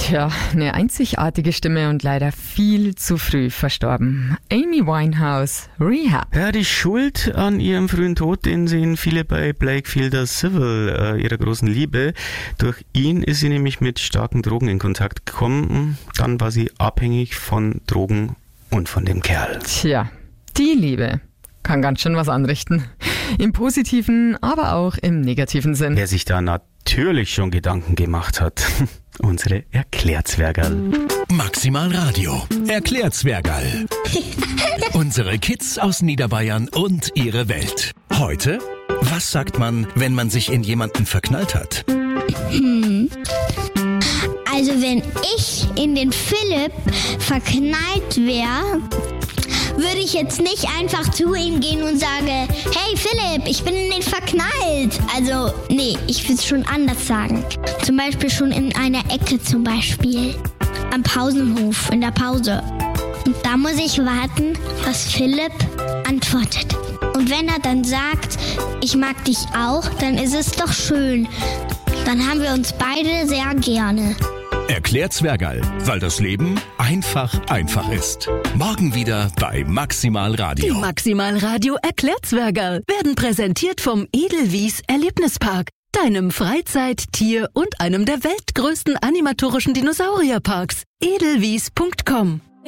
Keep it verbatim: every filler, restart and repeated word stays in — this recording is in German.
Tja, eine einzigartige Stimme und leider viel zu früh verstorben. Amy Winehouse, Rehab. Ja, die Schuld an ihrem frühen Tod, den sehen viele bei Blake Fielder Civil, äh, ihrer großen Liebe. Durch ihn ist sie nämlich mit starken Drogen in Kontakt gekommen. Dann war sie abhängig von Drogen und von dem Kerl. Tja, die Liebe kann ganz schön was anrichten. Im positiven, aber auch im negativen Sinn. Wer sich da natürlich schon Gedanken gemacht hat. Unsere Erklärzwergerl. Maximal Radio. Erklärzwergerl. Unsere Kids aus Niederbayern und ihre Welt. Heute, was sagt man, wenn man sich in jemanden verknallt hat? Hm. Also wenn ich in den Philipp verknallt wäre, würde ich jetzt nicht einfach zu ihm gehen und sagen, hey Philipp, ich bin in den verknallt. Also, nee, ich würde es schon anders sagen. Zum Beispiel schon in einer Ecke zum Beispiel. Am Pausenhof, in der Pause. Und da muss ich warten, was Philipp antwortet. Und wenn er dann sagt, ich mag dich auch, dann ist es doch schön. Dann haben wir uns beide sehr gerne. Erklärzwergerl, weil das Leben einfach einfach ist. Morgen wieder bei Maximal Radio. Die Maximal Radio Erklärzwergerl werden präsentiert vom Edelwies Erlebnispark, deinem Freizeit-, Tier- und einem der weltgrößten animatorischen Dinosaurierparks. edelwies punkt com